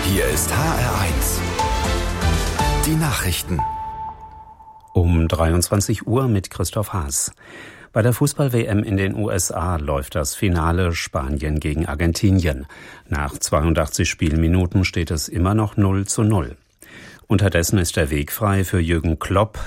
Hier ist HR1. Die Nachrichten. Um 23 Uhr mit Christoph Haas. Bei der Fußball-WM in den USA läuft das Finale Spanien gegen Argentinien. Nach 82 Spielminuten steht es immer noch 0:0. Unterdessen ist der Weg frei für Jürgen Klopp.